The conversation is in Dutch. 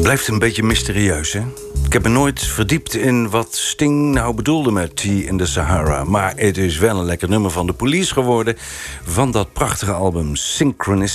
Blijft een beetje mysterieus, hè? Ik heb me nooit verdiept in wat Sting nou bedoelde met Tea in the Sahara. Maar het is wel een lekker nummer van de Police geworden. Van dat prachtige album Synchronicity.